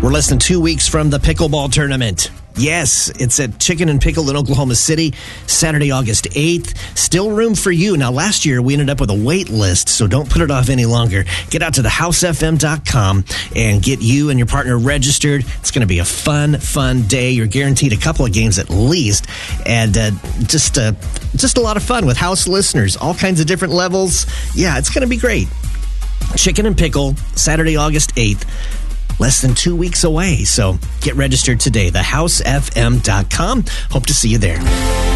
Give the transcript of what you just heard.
We're less than 2 weeks from the pickleball tournament. Yes, it's at Chicken and Pickle in Oklahoma City, Saturday, August 8th. Still room for you. Now, last year, we ended up with a wait list, so don't put it off any longer. Get out to thehousefm.com and get you and your partner registered. It's going to be a fun day. You're guaranteed a couple of games at least, and just a lot of fun with house listeners, all kinds of different levels. Yeah, it's going to be great. Chicken and Pickle, Saturday, August 8th. Less than 2 weeks away. So get registered today. TheHouseFM.com. Hope to see you there.